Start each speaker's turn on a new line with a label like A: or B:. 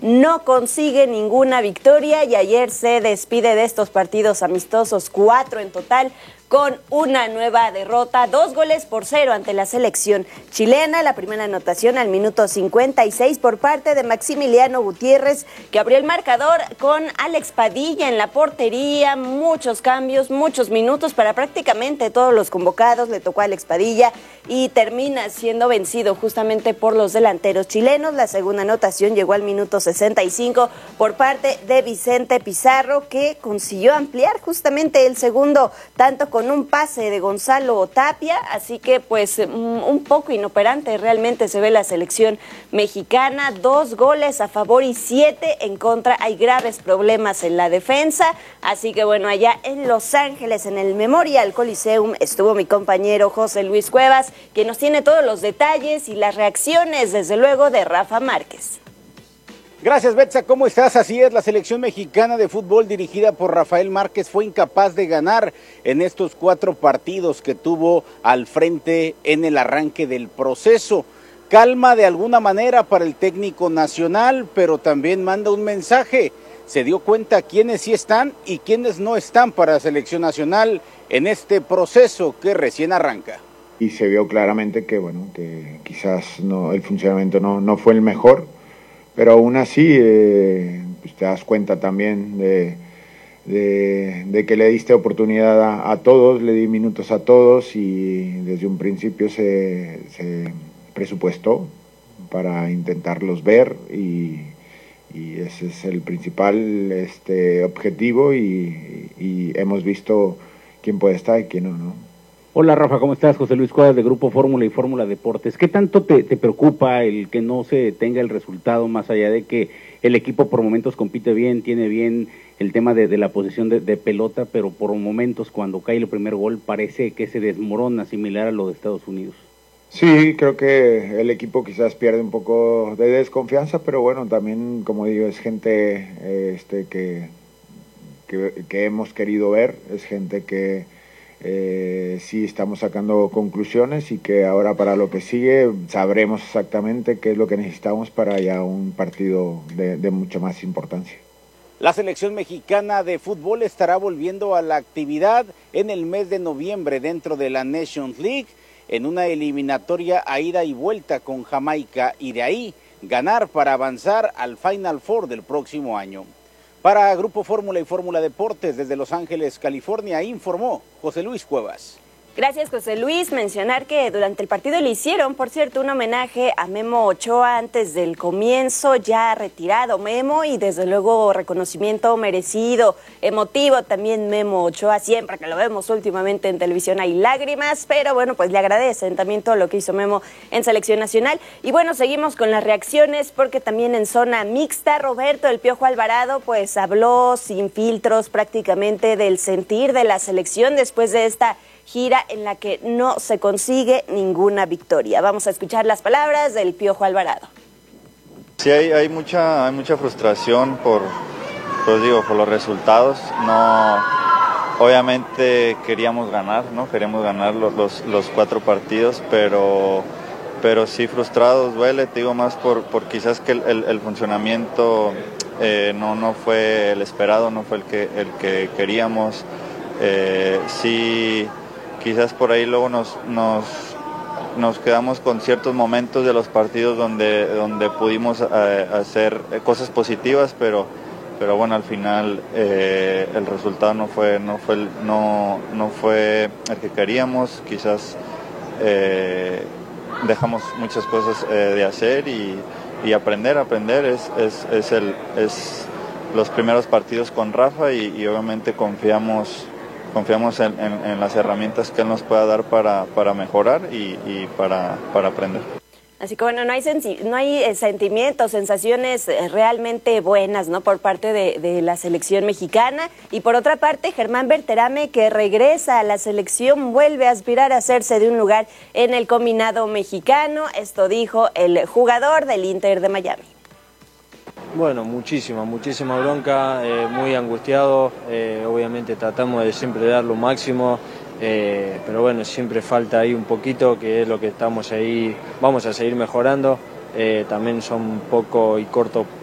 A: no consigue ninguna victoria y ayer se despide de estos partidos amistosos, 4 en total, con una nueva derrota, 2-0 ante la selección chilena. La primera anotación al minuto 56 por parte de Maximiliano Gutiérrez, que abrió el marcador con Alex Padilla en la portería. Muchos cambios, muchos minutos para prácticamente todos los convocados. Le tocó a Alex Padilla y termina siendo vencido justamente por los delanteros chilenos. La segunda anotación llegó al minuto 65 por parte de Vicente Pizarro, que consiguió ampliar justamente el segundo tanto con un pase de Gonzalo Tapia, así que pues un poco inoperante realmente se ve la selección mexicana. 2 goles a favor y 7 en contra. Hay graves problemas en la defensa, así que bueno, allá en Los Ángeles, en el Memorial Coliseum, estuvo mi compañero José Luis Cuevas, quien nos tiene todos los detalles y las reacciones, desde luego, de Rafa Márquez.
B: Gracias, Betsa. ¿Cómo estás? Así es, la selección mexicana de fútbol dirigida por Rafael Márquez fue incapaz de ganar en estos 4 partidos que tuvo al frente en el arranque del proceso. Calma de alguna manera para el técnico nacional, pero también manda un mensaje. Se dio cuenta quiénes sí están y quiénes no están para la selección nacional en este proceso que recién arranca.
C: Y se vio claramente que, bueno, que quizás el funcionamiento no fue el mejor. Pero aún así, pues te das cuenta también de que le diste oportunidad a todos, le di minutos a todos y desde un principio se presupuestó para intentarlos ver y ese es el principal objetivo y hemos visto quién puede estar y quién no.
D: Hola Rafa, ¿cómo estás? José Luis Cuevas de Grupo Fórmula y Fórmula Deportes. ¿Qué tanto te preocupa el que no se tenga el resultado, más allá de que el equipo por momentos compite bien, tiene bien el tema de la posesión de pelota, pero por momentos cuando cae el primer gol parece que se desmorona, similar a lo de Estados Unidos?
C: Sí, creo que el equipo quizás pierde un poco de desconfianza, pero bueno, también, como digo, es gente que hemos querido ver, es gente que sí estamos sacando conclusiones y que ahora para lo que sigue sabremos exactamente qué es lo que necesitamos para ya un partido de mucha más importancia.
B: La selección mexicana de fútbol estará volviendo a la actividad en el mes de noviembre dentro de la Nations League en una eliminatoria a ida y vuelta con Jamaica y de ahí ganar para avanzar al Final Four del próximo año. Para Grupo Fórmula y Fórmula Deportes, desde Los Ángeles, California, informó José Luis Cuevas.
A: Gracias, José Luis. Mencionar que durante el partido le hicieron, por cierto, un homenaje a Memo Ochoa antes del comienzo, ya retirado Memo, y desde luego reconocimiento merecido, emotivo también Memo Ochoa. Siempre que lo vemos últimamente en televisión hay lágrimas, pero bueno, pues le agradecen también todo lo que hizo Memo en selección nacional. Y bueno, seguimos con las reacciones porque también en zona mixta, Roberto El Piojo Alvarado pues habló sin filtros prácticamente del sentir de la selección después de esta gira en la que no se consigue ninguna victoria. Vamos a escuchar las palabras del Piojo Alvarado.
E: Sí, hay mucha frustración por los resultados. No, obviamente queríamos ganar, ¿no? Queríamos ganar los 4 partidos, pero sí frustrados, duele, te digo, más por quizás que el funcionamiento no fue el esperado, no fue el que queríamos. Sí, quizás por ahí luego nos quedamos con ciertos momentos de los partidos donde pudimos hacer cosas positivas, pero bueno, al final el resultado no fue el que queríamos. Quizás dejamos muchas cosas de hacer y aprender es los primeros partidos con Rafa y obviamente confiamos en las herramientas que él nos pueda dar para mejorar y para aprender.
A: Así que bueno, no hay sentimientos, sensaciones realmente buenas, ¿no?, por parte de la selección mexicana. Y por otra parte, Germán Berterame, que regresa a la selección, vuelve a aspirar a hacerse de un lugar en el combinado mexicano. Esto dijo el jugador del Inter de Miami.
F: Bueno, muchísima bronca, muy angustiado, obviamente tratamos de siempre dar lo máximo, pero bueno, siempre falta ahí un poquito, que es lo que estamos ahí, vamos a seguir mejorando. También son poco y cortos